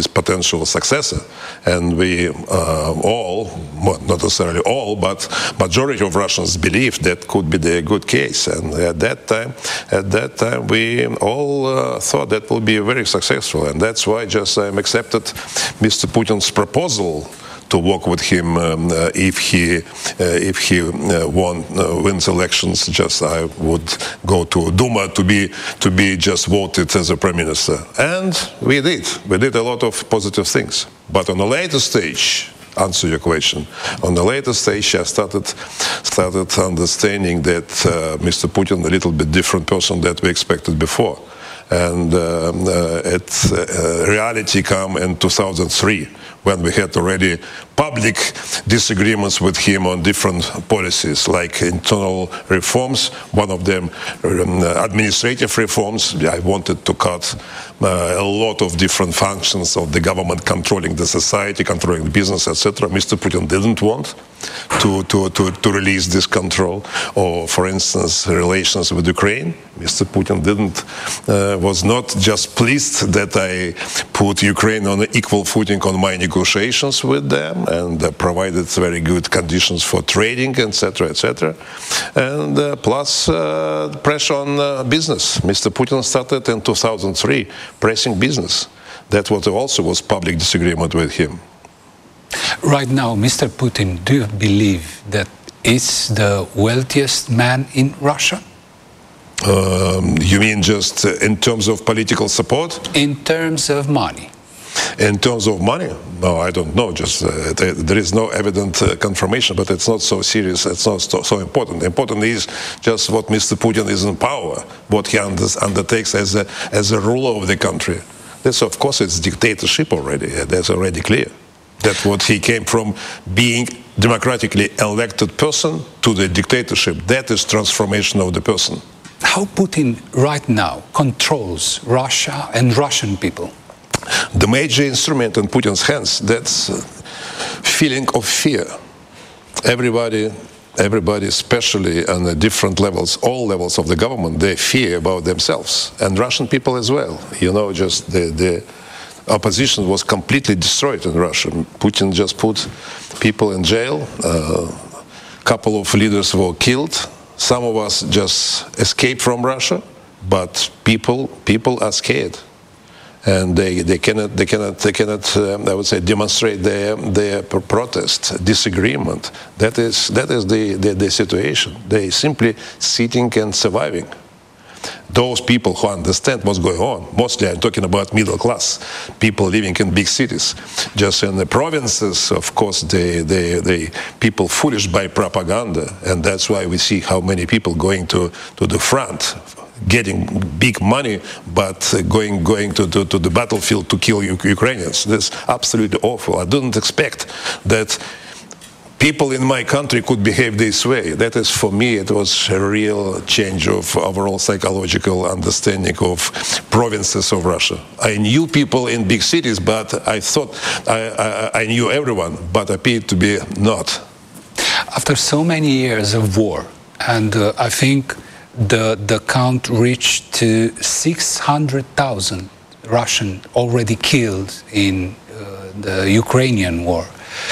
his potential successor. And we all, well, not necessarily all, but majority of Russians believe that could be the good case. And at that time, we all thought that will be very successful. And that's why just I accepted Mr. Putin's proposal to work with him if he wins elections. Just I would go to Duma to be just voted as a prime minister, and we did a lot of positive things. But on a later stage, answer your question. On the later stage, I started understanding that Mr. Putin a little bit different person that we expected before, and reality come in 2003. When we had already public disagreements with him on different policies, like internal reforms, one of them administrative reforms. I wanted to cut a lot of different functions of the government, controlling the society, controlling the business, etc. Mr. Putin didn't want to release this control. Or, for instance, relations with Ukraine. Mr. Putin was not just pleased that I put Ukraine on an equal footing on my negotiations with them and provided very good conditions for trading, etc., etc. And plus pressure on business. Mr. Putin started in 2003 pressing business. That also was public disagreement with him. Right now, Mr. Putin, do you believe that is the wealthiest man in Russia? You mean just in terms of political support? In terms of money. In terms of money? No, I don't know. Just there is no evident confirmation, but it's not so serious. It's not so important. Important is just what Mr. Putin is in power, what he undertakes as a ruler of the country. This, of course, it's dictatorship already. That's already clear. That what he came from being democratically elected person to the dictatorship. That is transformation of the person. How Putin right now controls Russia and Russian people? The major instrument in Putin's hands, that's feeling of fear. Everybody, especially on the different levels, all levels of the government, they fear about themselves, and Russian people as well. You know, just the opposition was completely destroyed in Russia. Putin just put people in jail. A couple of leaders were killed. Some of us just escaped from Russia, but people are scared, and they cannot I would say demonstrate their protest, disagreement. That is the situation. They simply sitting and surviving. Those people who understand what's going on, mostly I'm talking about middle class people living in big cities. Just in the provinces, of course, they people foolish by propaganda, and that's why we see how many people going to the front, getting big money, but going to the battlefield to kill Ukrainians. That's absolutely awful. I didn't expect that people in my country could behave this way. That is, for me, it was a real change of overall psychological understanding of provinces of Russia. I knew people in big cities, but I thought I knew everyone, but appeared to be not. After so many years of war, and I think the count reached to 600,000 Russian already killed in the Ukrainian war.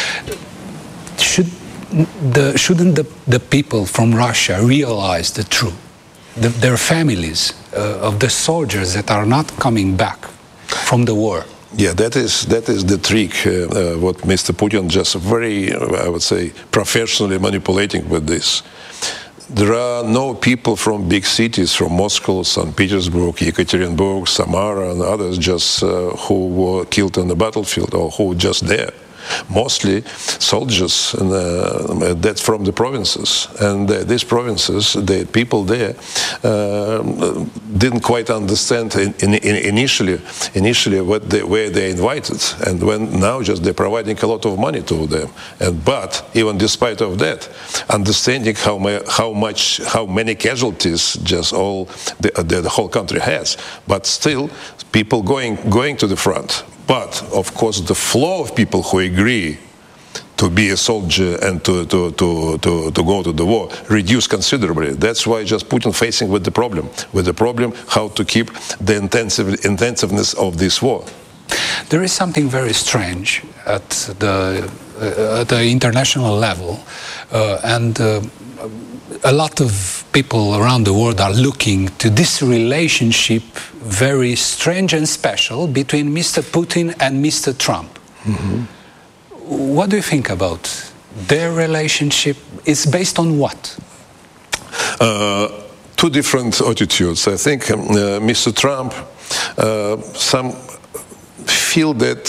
Shouldn't the people from Russia realize the truth? Their families of the soldiers that are not coming back from the war. Yeah, that is the trick. What Mr. Putin just very, I would say, professionally manipulating with this. There are no people from big cities, from Moscow, St. Petersburg, Yekaterinburg, Samara, and others, just who were killed on the battlefield or who were just there. Mostly soldiers, and that's from the provinces. And these provinces, the people there didn't quite understand initially where they invited, and when now just they're providing a lot of money to them. But even despite of that, understanding how many casualties just the whole country has, but still people going to the front. But, of course, the flow of people who agree to be a soldier and to go to the war reduced considerably. That's why just Putin facing with the problem how to keep the intensiveness of this war. There is something very strange at the international level, and a lot of people around the world are looking to this relationship, very strange and special, between Mr. Putin and Mr. Trump. Mm-hmm. What do you think about their relationship? It's based on what? Two different attitudes. I think Mr. Trump, some feel that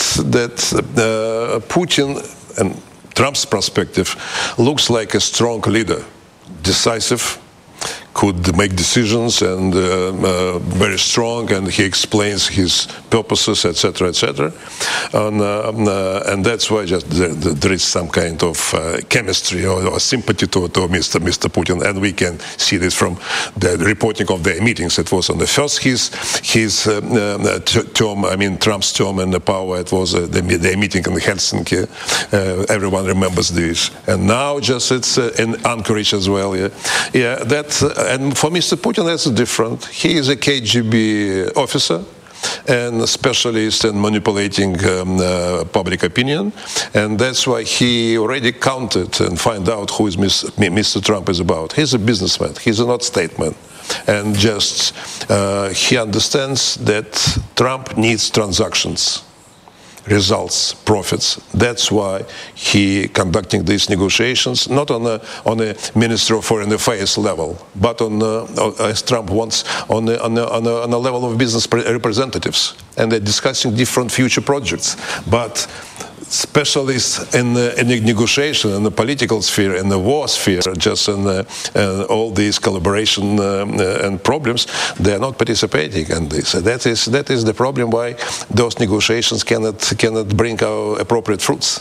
Putin, and Trump's perspective, looks like a strong leader, decisive, could make decisions, and very strong, and he explains his purposes, etc., etc. And that's why just there is some kind of chemistry or sympathy to Mr. Putin, and we can see this from the reporting of their meetings. It was on the first his term, I mean Trump's term in the power. It was their meeting in Helsinki. Everyone remembers this, and now just it's in Anchorage as well. Yeah. And for Mr. Putin, that's different. He is a KGB officer and a specialist in manipulating public opinion, and that's why he already counted and find out who is Mr. Trump is about. He's a businessman. He's not statesman, and just he understands that Trump needs transactions, results, profits. That's why he conducting these negotiations not on a Minister of Foreign Affairs level, but as Trump wants on a level of business representatives, and they're discussing different future projects. But specialists in the negotiation, in the political sphere, in the war sphere, just in all these collaboration and problems, they are not participating in this. That is the problem why those negotiations cannot bring our appropriate fruits.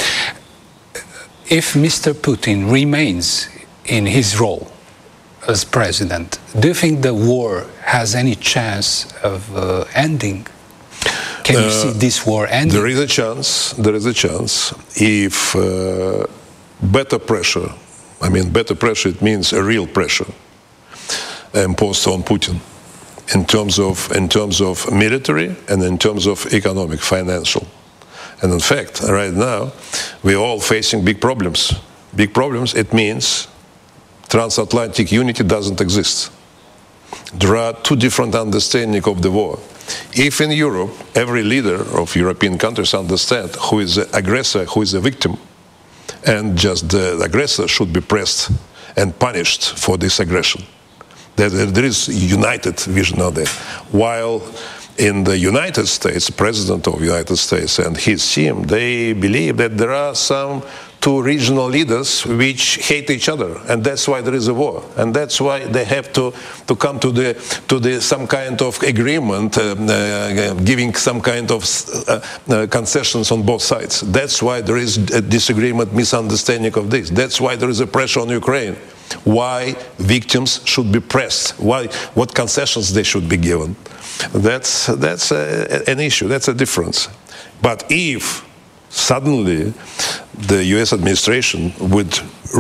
If Mr. Putin remains in his role as president, do you think the war has any chance of ending? Can you see this war ending? There is a chance. There is a chance if better pressure. I mean, better pressure. It means a real pressure imposed on Putin in terms of military and in terms of economic, financial. And in fact, right now we're all facing big problems. Big problems. It means transatlantic unity doesn't exist. There are two different understandings of the war. If in Europe, every leader of European countries understands who is the aggressor, who is the victim, and just the aggressor should be pressed and punished for this aggression, there is united vision of that. While in the United States, President of the United States and his team, they believe that there are some two regional leaders which hate each other, and that's why there is a war, and that's why they have to come to the some kind of agreement, giving some kind of concessions on both sides. That's why there is a disagreement, misunderstanding of this. That's why there is a pressure on Ukraine. Why victims should be pressed? What concessions they should be given? That's an issue. That's a difference. But if suddenly the U.S. administration would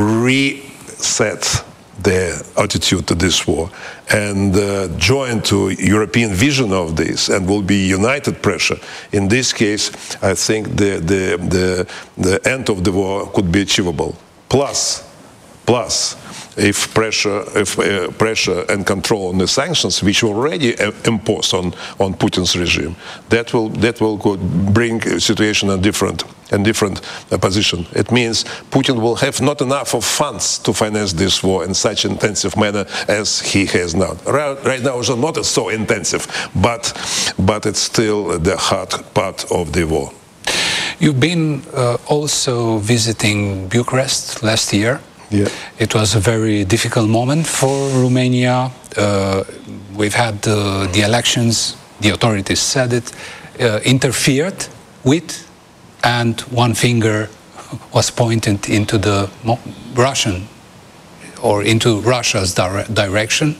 reset their attitude to this war and join to European vision of this, and will be united pressure, in this case, I think the end of the war could be achievable. Plus, if pressure and control on the sanctions, which were already imposed on Putin's regime, that will bring a situation in different position. It means Putin will have not enough of funds to finance this war in such intensive manner as he has now. Right now it's not so intensive, but it's still the hard part of the war. You've been also visiting Bucharest last year. Yeah. It was a very difficult moment for Romania. We've had the elections, the authorities said it, interfered with, and one finger was pointed into the Russian, or into Russia's direction.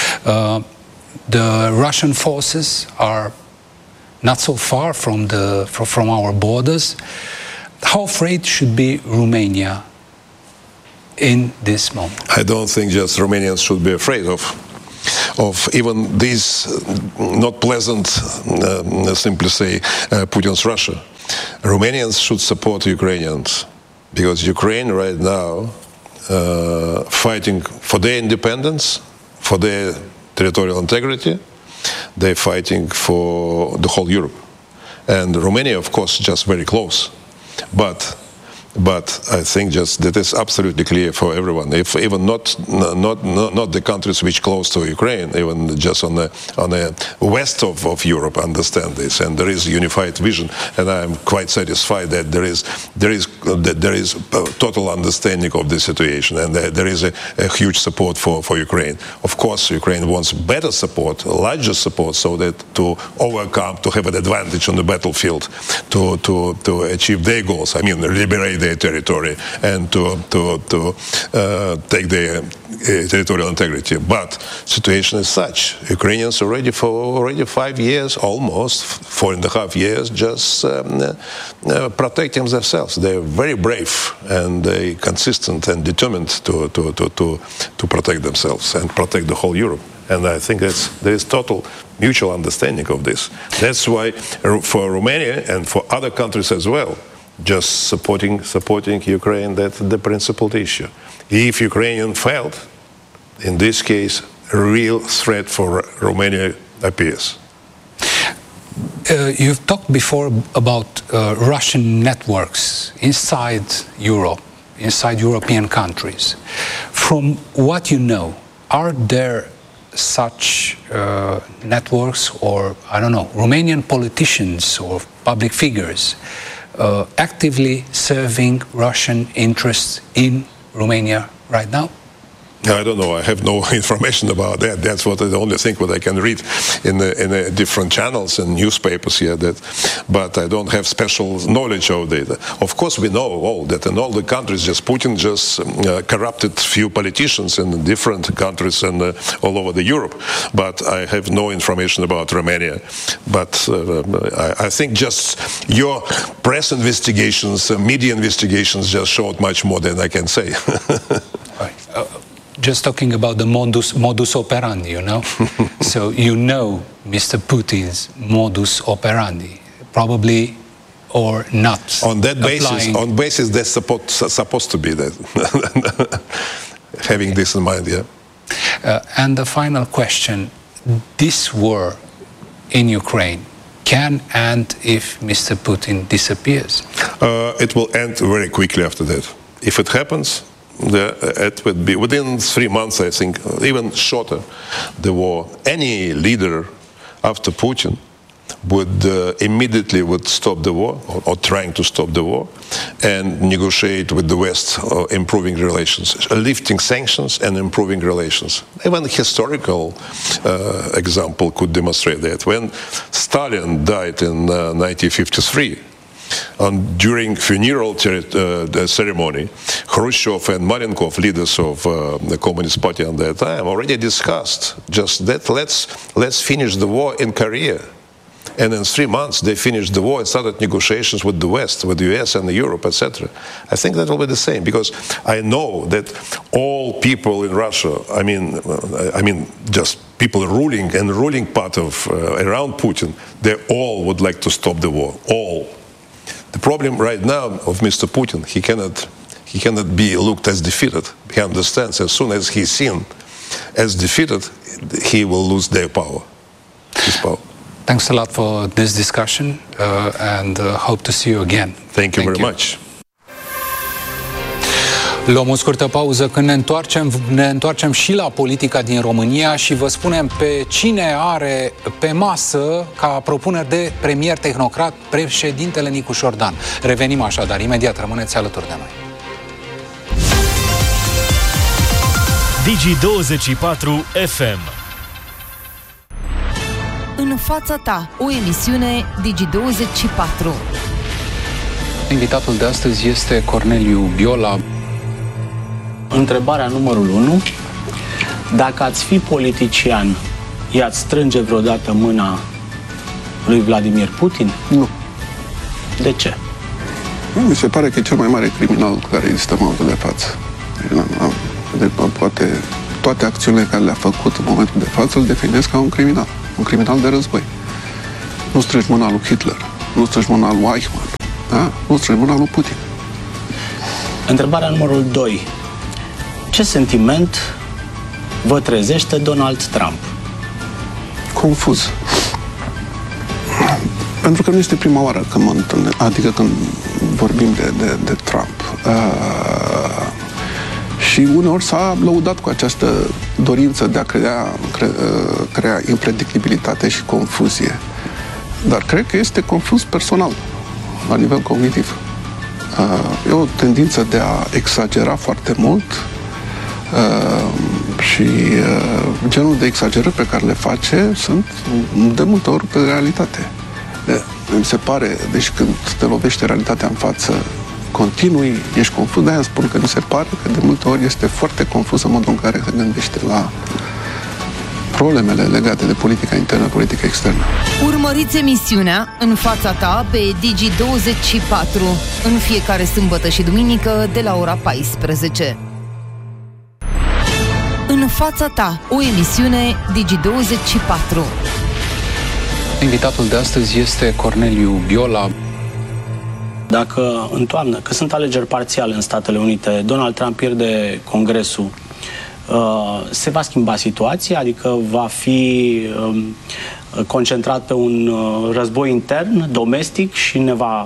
The Russian forces are not so far from our borders. How afraid should be Romania in this moment? I don't think just Romanians should be afraid of. of even these not pleasant, simply say, Putin's Russia. Romanians should support Ukrainians, because Ukraine right now fighting for their independence, for their territorial integrity, they're fighting for the whole Europe. And Romania, of course, just very close. But I think just that is absolutely clear for everyone. If even not the countries which close to Ukraine, even just on the west of Europe understand this, and there is a unified vision. And I am quite satisfied that there is a total understanding of the situation, and there is a huge support for Ukraine. Of course, Ukraine wants better support, larger support, so that to overcome, to have an advantage on the battlefield, to achieve their goals. I mean, liberate their territory and to take their territorial integrity. But situation is such: Ukrainians already 5 years, almost 4.5 years, just protecting themselves. They're very brave and they consistent and determined to protect themselves and protect the whole Europe. And I think there is total mutual understanding of this. That's why for Romania and for other countries as well, just supporting Ukraine, that's the principal issue. If Ukraine failed, in this case, a real threat for Romania appears. You've talked before about Russian networks inside Europe, inside European countries. From what you know, are there such networks, or, I don't know, Romanian politicians or public figures actively serving Russian interests in Romania right now? I don't know. I have no information about that. That's what the only thing what I can read in the different channels and newspapers here. But I don't have special knowledge of that. Of course, we know all that in all the countries, just Putin just corrupted few politicians in different countries and all over the Europe. But I have no information about Romania. But I think just your press investigations, media investigations, just showed much more than I can say. Right. Just talking about the modus operandi, you know? So you know Mr. Putin's modus operandi, probably, or not. On that basis, that's supposed to be that. Having this in mind, yeah. And the final question, this war in Ukraine can end if Mr. Putin disappears? It will end very quickly after that. If it happens, it would be within 3 months, I think, even shorter, the war. Any leader after Putin would immediately stop the war, or trying to stop the war, and negotiate with the West, improving relations, lifting sanctions and improving relations. Even historical example could demonstrate that. When Stalin died in 1953, during funeral ceremony, Khrushchev and Malenkov, leaders of the Communist Party at that time, already discussed just that let's finish the war in Korea. And in 3 months, they finished the war and started negotiations with the West, with the US and Europe, etc. I think that will be the same, because I know that all people in Russia, I mean, just people ruling part of around Putin, they all would like to stop the war. All. The problem right now of Mr. Putin, he cannot be looked as defeated. He understands as soon as he's seen as defeated, he will lose his power. Thanks a lot for this discussion and hope to see you again. Thank you very much. Luăm o scurtă pauză. Când ne întoarcem și la politica din România și vă spunem pe cine are pe masă ca propuneri de premier tehnocrat președintele Nicu Șordan. Revenim așadar imediat, rămâneți alături de noi. Digi24 FM. În fața ta, o emisiune Digi24. Invitatul de astăzi este Corneliu Biola. Întrebarea numărul 1. Dacă ați fi politician, i-ați strânge vreodată mâna lui Vladimir Putin? Nu. De ce? Mi se pare că e cel mai mare criminal care există în momentul de față. Poate toate acțiunile care le-a făcut în momentul de față îl definesc ca un criminal de război. Nu strângi mâna lui Hitler, nu strângi mâna lui Eichmann, da? Nu strângi mâna lui Putin. Întrebarea numărul 2. Ce sentiment vă trezește Donald Trump? Confuz. Pentru că nu este prima oară când mă întâlnesc, adică când vorbim de Trump. Și uneori s-a lăudat cu această dorință de a crea impredictibilitate și confuzie. Dar cred că este confuz personal, la nivel cognitiv. E o tendință de a exagera foarte mult și genul de exagerări pe care le face sunt de multe ori pe realitate. Mi se pare, deci când te lovește realitatea în față, continui, ești confuz, de-aia spun că mi se pare că de multe ori este foarte confuz în modul în care se gândește la problemele legate de politica internă, politica externă. Urmăriți emisiunea În fața ta pe Digi24 în fiecare sâmbătă și duminică de la ora 14. În fața ta, o emisiune Digi24. Invitatul de astăzi este Corneliu Biola. Dacă în toamnă, că sunt alegeri parțiale în Statele Unite, Donald Trump pierde Congresul, se va schimba situația? Adică va fi concentrat pe un război intern, domestic, și ne va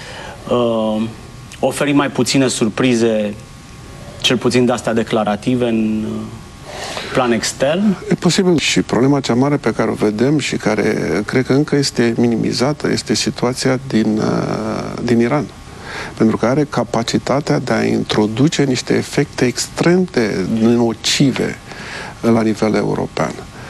oferi mai puține surprize, cel puțin de astea declarative, în plan extern? E posibil. Și problema cea mare pe care o vedem și care cred că încă este minimizată este situația din Iran. Pentru că are capacitatea de a introduce niște efecte extrem de nocive la nivel european.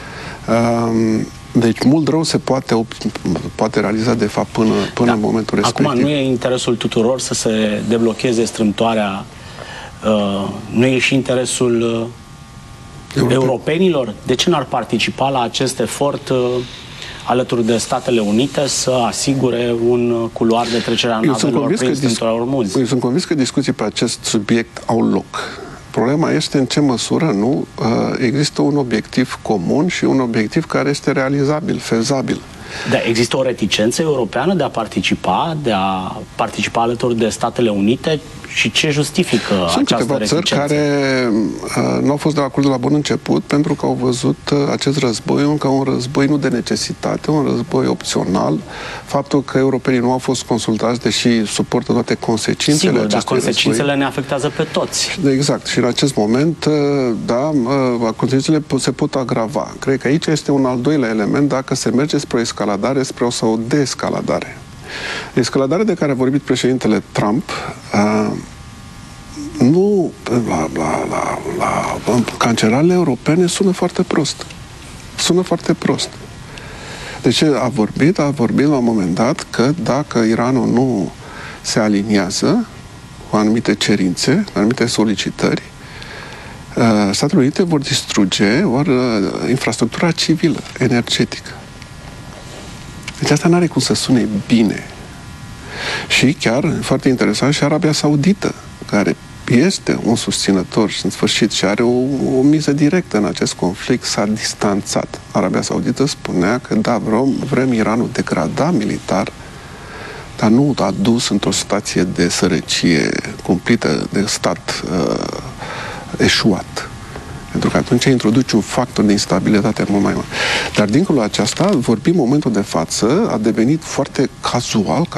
Deci mult rău se poate realiza de fapt până în momentul respectiv. Acum nu e interesul tuturor să se deblocheze strâmtoarea, nu e și interesul europenilor? De ce n-ar participa la acest efort alături de Statele Unite să asigure un culoar de trecere a navelor prin strâmtoarea Ormuz? Eu sunt convins că discuții pe acest subiect au loc. Problema este în ce măsură nu există un obiectiv comun și un obiectiv care este realizabil, fezabil. Da, există o reticență europeană de a participa alături de Statele Unite? Și ce justifică Sunt această reticență? câteva țări care nu au fost de acord de la bun început pentru că au văzut acest război ca un război nu de necesitate, un război opțional. Faptul că europenii nu au fost consultați, deși suportă toate consecințele acestui război. Consecințele ne afectează pe toți. Exact. Și în acest moment, da, consecințele se pot agrava. Cred că aici este un al doilea element dacă se merge spre o escaladare, spre o deescaladare. Escaladarea de care a vorbit președintele Trump nu la cancelarele europene sună foarte prost. Sună foarte prost. Deci a vorbit la un moment dat că dacă Iranul nu se aliniază cu anumite cerințe, anumite solicitări, Statele Unite vor distruge infrastructura civilă, energetică. Deci asta n-are cum să sune bine. Și chiar, foarte interesant, și Arabia Saudită, care este un susținător și în sfârșit și are o miză directă în acest conflict, s-a distanțat. Arabia Saudită spunea că da, vrem Iranul degradat militar, dar nu a dus într-o situație de sărăcie cumplită de stat eșuat. Pentru că atunci introduci un factor de instabilitate mult mai mare. Dar dincolo de aceasta, vorbim în momentul de față, a devenit foarte casual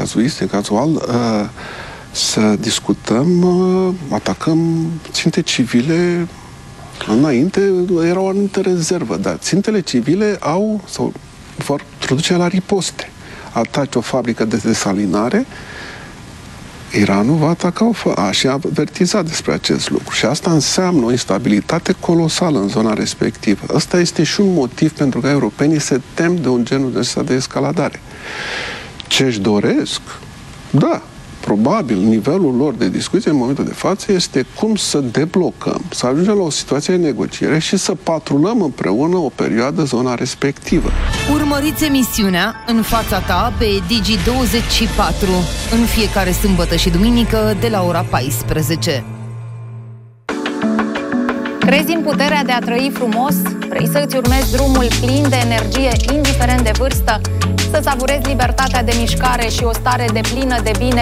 să discutăm, atacăm ținte civile. Înainte era o anumită rezervă, dar țintele civile vor introduce la riposte. Ataci o fabrică de desalinare, Iranul va ataca și a avertizat despre acest lucru. Și asta înseamnă o instabilitate colosală în zona respectivă. Ăsta este și un motiv pentru că europenii se tem de un genul de ăsta de escaladare. Ce își doresc? Da, probabil nivelul lor de discuție în momentul de față este cum să deblocăm, să ajungem la o situație de negociere și să patrulăm împreună o perioadă zona respectivă. Urmăriți emisiunea În fața ta pe Digi24 în fiecare sâmbătă și duminică de la ora 14. Crezi în puterea de a trăi frumos? Vrei să îți urmezi drumul plin de energie, indiferent de vârstă? Să savurezi libertatea de mișcare și o stare deplină de bine